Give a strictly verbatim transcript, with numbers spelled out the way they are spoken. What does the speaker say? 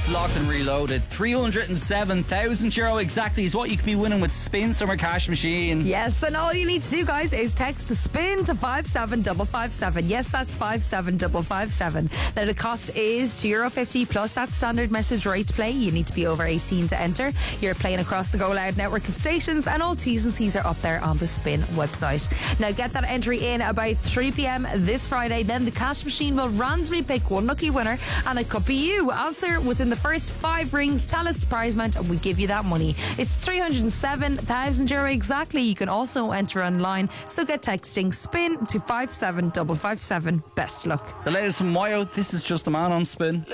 Locked and Reloaded. three hundred seven thousand euro exactly is what you could be winning with Spin Summer Cash Machine. Yes, and all you need to do, guys, is text to SPIN to five seven five five seven. Yes, that's five seven five five seven. Now, the cost is two euro fifty plus that standard message rate to play. You need to be over eighteen to enter. You're playing across the Go Loud network of stations, and all T's and C's are up there on the Spin website. Now, get that entry in about three p.m. this Friday. Then the cash machine will randomly pick one lucky winner, and it could be you. Answer within the first five rings, tell us the prize amount, and we give you that money. It's three hundred seven thousand euro exactly. You can also enter online, so get texting SPIN to five seven five five seven. Best luck. The latest from Wyo, this is Just a Man on Spin.